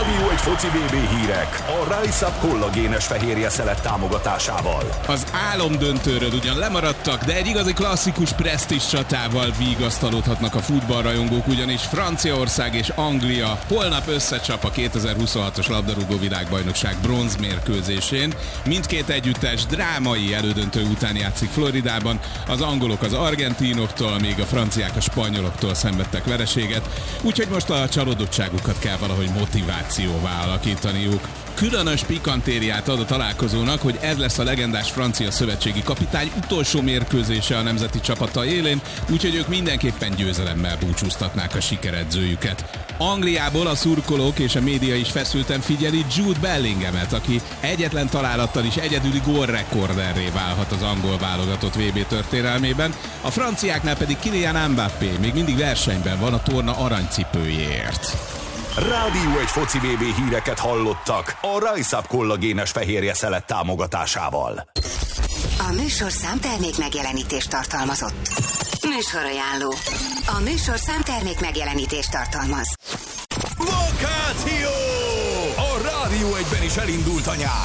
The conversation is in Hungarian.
Rádió egy foci BB hírek a Rise Up kollagénes fehérje szelet támogatásával. Az álomdöntőről ugyan lemaradtak, de egy igazi klasszikus presztízs csatával vigasztalódhatnak a futballrajongók, ugyanis Franciaország és Anglia holnap összecsap a 2026-os labdarúgó világbajnokság bronzmérkőzésén. Mindkét együttes drámai elődöntő után játszik Floridában, az angolok az argentinoktól, míg a franciák a spanyoloktól szenvedtek vereséget, úgyhogy most a csalódottságukat kell valahogy motivációvá alakítaniuk. Különös pikantériát ad a találkozónak, hogy ez lesz a legendás francia szövetségi kapitány utolsó mérkőzése a nemzeti csapata élén, úgyhogy ők mindenképpen győzelemmel búcsúztatnák a sikeredzőjüket. Angliából a szurkolók és a média is feszülten figyeli Jude Bellinghamet, aki egyetlen találattal is egyedüli gólrekorderré válhat az angol válogatott VB történelmében, a franciáknál pedig Kylian Mbappé még mindig versenyben van a torna aranycipőjéért. Rádió egy foci BB híreket hallottak a Rise Up kollagénes fehérje szelet támogatásával. A műsorszám termék megjelenítést tartalmazott. Műsorajánló. A műsorszám termék megjelenítést tartalmaz. Vakáció! A Rádió egyben is elindult a nyár.